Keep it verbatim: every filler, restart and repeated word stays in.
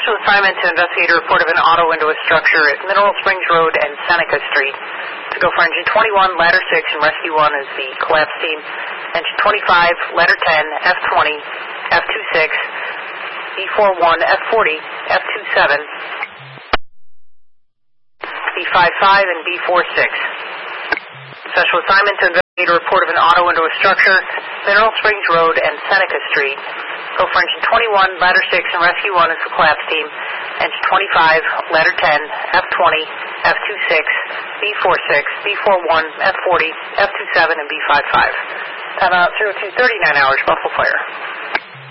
Special assignment to investigate a report of an auto into a structure at Mineral Springs Road and Seneca Street. To go for engine twenty-one, ladder six, and rescue one is the collapse team. Engine twenty-five, ladder ten, F twenty, F twenty-six, B forty-one, F forty, F twenty-seven, B fifty-five, and B forty-six. Special assignment to investigate a report of an auto into a structure, Mineral Springs Road and Seneca Street. Go for engine twenty-one, ladder six, and rescue one is the collapse team. Engine twenty-five, ladder ten, F twenty, F twenty-six, B forty-six, B forty-one, F forty, F twenty-seven, and B fifty-five. Time out zero two thirty-nine hours, Buffalo Fire.